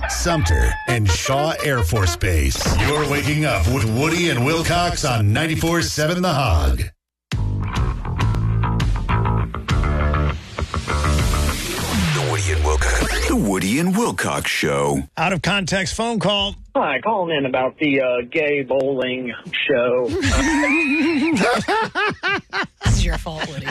Sumter, and Shaw Air Force Base. You're waking up with Woody and Wilcox on 94.7 The Hog. The Woody and Wilcox Show. Out of context phone call. Hi, calling in about the gay bowling show. This is your fault, Woody.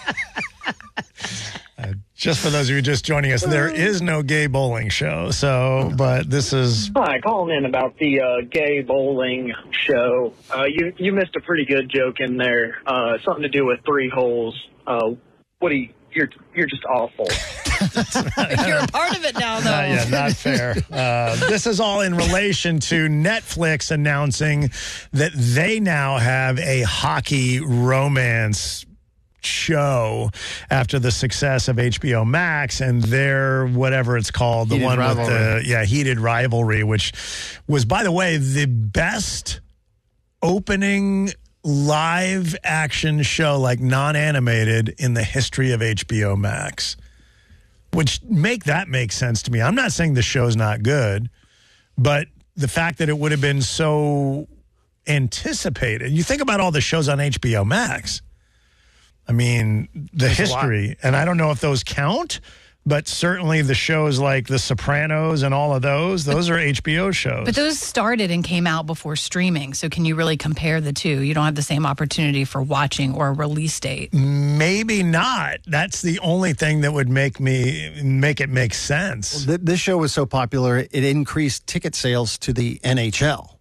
Just for those of you just joining us, there is no gay bowling show. But this is... Hi, calling in about the gay bowling show. You missed a pretty good joke in there. Something to do with 3 holes. Woody, you're just awful. You're a part of it now, though. Not fair. This is all in relation to Netflix announcing that they now have a hockey romance show after the success of HBO Max and their whatever it's called, the one with the heated rivalry, which was, by the way, the best opening live action show, like non-animated, in the history of HBO Max. Which make sense to me. I'm not saying the show's not good, but the fact that it would have been so anticipated. You think about all the shows on HBO Max. I mean, there's history, and I don't know if those count, but certainly the shows like The Sopranos and all of those are HBO shows. But those started and came out before streaming, so can you really compare the two? You don't have the same opportunity for watching or a release date. Maybe not. That's the only thing that would make it make sense. Well, this show was so popular, it increased ticket sales to the NHL.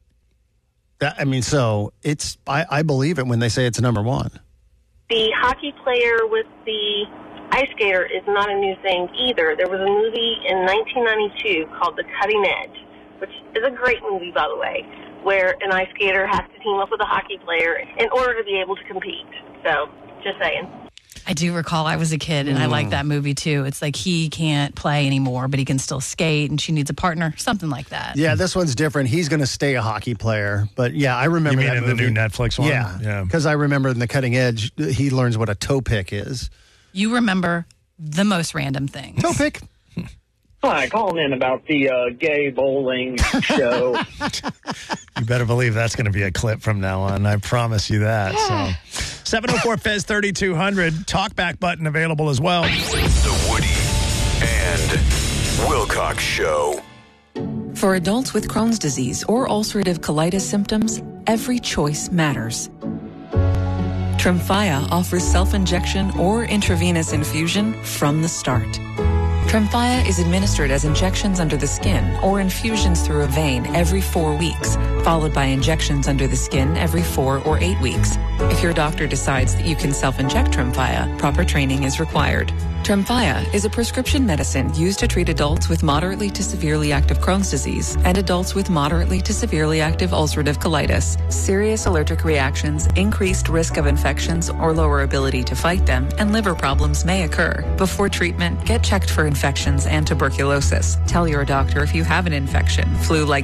I believe it when they say it's number one. The hockey player with the ice skater is not a new thing either. There was a movie in 1992 called The Cutting Edge, which is a great movie, by the way, where an ice skater has to team up with a hockey player in order to be able to compete. So, just saying. I do recall I was a kid, and I like that movie, too. It's like he can't play anymore, but he can still skate, and she needs a partner, something like that. Yeah, this one's different. He's going to stay a hockey player. But, yeah, I remember that movie. The new Netflix one? Yeah, because I remember in The Cutting Edge, he learns what a toe pick is. You remember the most random things. Toe pick. Hi, calling in about the gay bowling show. You better believe that's going to be a clip from now on. I promise you that. So, 704-FEZ-3200. Talkback button available as well. The Woody and Wilcox Show. For adults with Crohn's disease or ulcerative colitis symptoms, every choice matters. Tremfya offers self-injection or intravenous infusion from the start. Tremfya is administered as injections under the skin or infusions through a vein every 4 weeks, followed by injections under the skin every 4 or 8 weeks. If your doctor decides that you can self-inject Tremfya, proper training is required. Tremfya is a prescription medicine used to treat adults with moderately to severely active Crohn's disease and adults with moderately to severely active ulcerative colitis. Serious allergic reactions, increased risk of infections or lower ability to fight them, and liver problems may occur. Before treatment, get checked for infections and tuberculosis. Tell your doctor if you have an infection, flu-like